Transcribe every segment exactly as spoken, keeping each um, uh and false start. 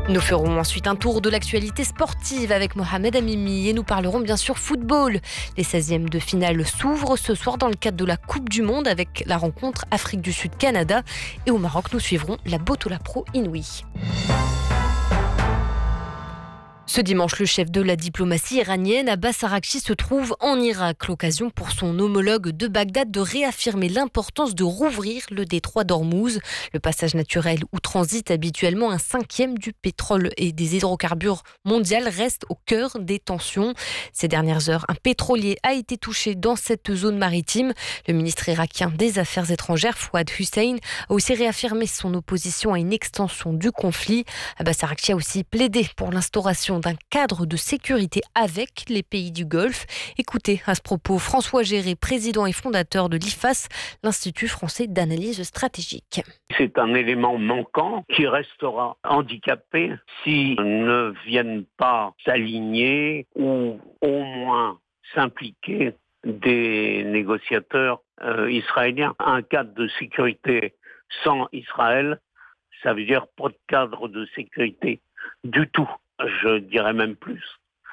Nous ferons ensuite un tour de l'actualité sportive avec Mohamed Amimi et nous parlerons bien sûr football. Les seizièmes de finale s'ouvrent ce soir dans le cadre de la Coupe du Monde avec la rencontre Afrique du Sud-Canada. Et au Maroc, nous suivrons la Botola Pro Inouï. Ce dimanche, le chef de la diplomatie iranienne, Abbas Araghchi, se trouve en Irak. L'occasion pour son homologue de Bagdad de réaffirmer l'importance de rouvrir le détroit d'Ormuz, le passage naturel où transite habituellement un cinquième du pétrole et des hydrocarbures mondial, reste au cœur des tensions. Ces dernières heures, un pétrolier a été touché dans cette zone maritime. Le ministre irakien des Affaires étrangères, Fouad Hussein, a aussi réaffirmé son opposition à une extension du conflit. Abbas Araghchi a aussi plaidé pour l'instauration d'un cadre de sécurité avec les pays du Golfe. Écoutez à ce propos François Géré, président et fondateur de l'I F A S, l'Institut français d'analyse stratégique. C'est un élément manquant qui restera handicapé s'ils ne viennent pas s'aligner ou au moins s'impliquer des négociateurs euh, israéliens. Un cadre de sécurité sans Israël, ça veut dire pas de cadre de sécurité du tout. Je dirais même plus.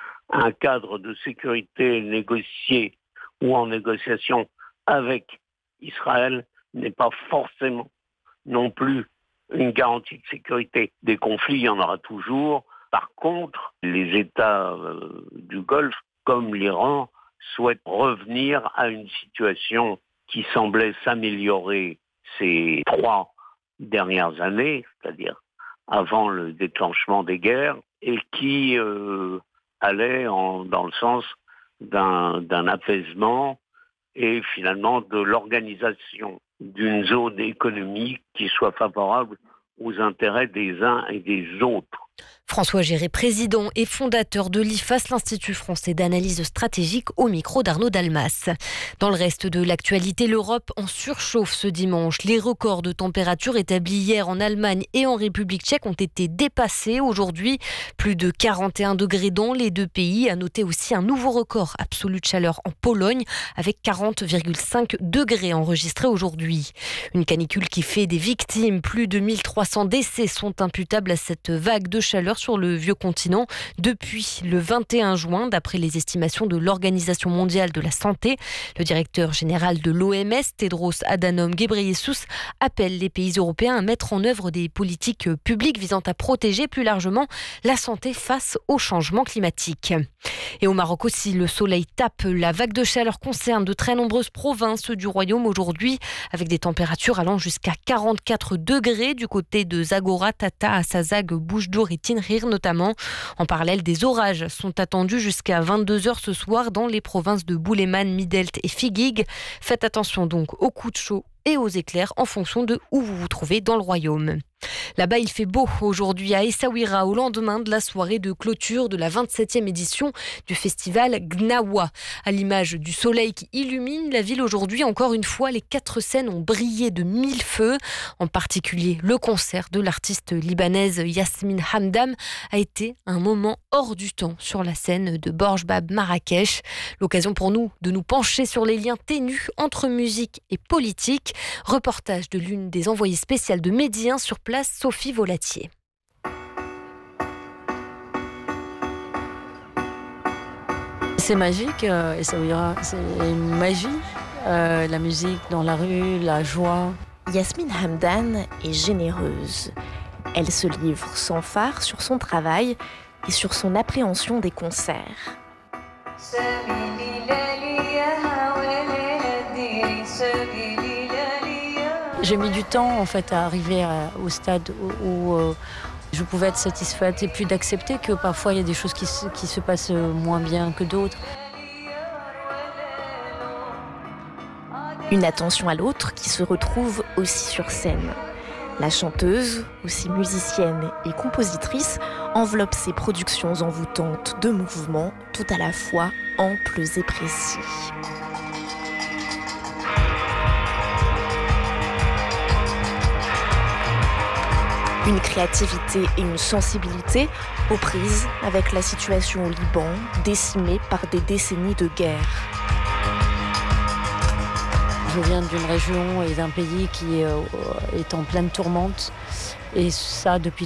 Un cadre de sécurité négocié ou en négociation avec Israël n'est pas forcément non plus une garantie de sécurité. Des conflits, il y en aura toujours. Par contre, les États euh, du Golfe, comme l'Iran, souhaitent revenir à une situation qui semblait s'améliorer ces trois dernières années, c'est-à-dire avant le déclenchement des guerres, et qui euh, allait en, dans le sens d'un, d'un apaisement et finalement de l'organisation d'une zone économique qui soit favorable aux intérêts des uns et des autres. François Géré, président et fondateur de l'I F A S, l'Institut français d'analyse stratégique, au micro d'Arnaud Dalmas. Dans le reste de l'actualité, l'Europe en surchauffe ce dimanche. Les records de température établis hier en Allemagne et en République tchèque ont été dépassés aujourd'hui. Plus de quarante et un degrés dans les deux pays. À noter aussi un nouveau record absolu de chaleur en Pologne avec quarante virgule cinq degrés enregistrés aujourd'hui. Une canicule qui fait des victimes. Plus de mille trois cents décès sont imputables à cette vague de chaleur sur le vieux continent depuis le vingt et un juin, d'après les estimations de l'Organisation mondiale de la santé. Le directeur général de l'O M S, Tedros Adhanom Ghebreyesus, appelle les pays européens à mettre en œuvre des politiques publiques visant à protéger plus largement la santé face au changement climatique. Et au Maroc aussi, le soleil tape. La vague de chaleur concerne de très nombreuses provinces du royaume aujourd'hui, avec des températures allant jusqu'à quarante-quatre degrés du côté de Zagora, Tata, Assazag, Boujdour et Tinrir notamment. En parallèle, des orages sont attendus jusqu'à vingt-deux heures ce soir dans les provinces de Bouleman, Midelt et Figuig. Faites attention donc aux coups de chaud et aux éclairs en fonction de où vous vous trouvez dans le royaume. Là-bas, il fait beau aujourd'hui à Essaouira au lendemain de la soirée de clôture de la vingt-septième édition du festival Gnawa. À l'image du soleil qui illumine la ville aujourd'hui, encore une fois, les quatre scènes ont brillé de mille feux. En particulier, le concert de l'artiste libanaise Yasmine Hamdam a été un moment hors du temps sur la scène de Borjbab Marrakech. L'occasion pour nous de nous pencher sur les liens ténus entre musique et politique. Reportage de l'une des envoyées spéciales de Médien sur place, Sophie Volatier. C'est magique, euh, Essaouira, c'est une magie. Euh, la musique dans la rue, la joie. Yasmine Hamdan est généreuse. Elle se livre sans phare sur son travail et sur son appréhension des concerts. J'ai mis du temps en fait à arriver à, au stade où, où euh, je pouvais être satisfaite et puis d'accepter que parfois il y a des choses qui se, qui se passent moins bien que d'autres. Une attention à l'autre qui se retrouve aussi sur scène. La chanteuse, aussi musicienne et compositrice, enveloppe ses productions envoûtantes de mouvements tout à la fois amples et précis. Une créativité et une sensibilité aux prises avec la situation au Liban, décimée par des décennies de guerre. Je viens d'une région et d'un pays qui est en pleine tourmente, et ça depuis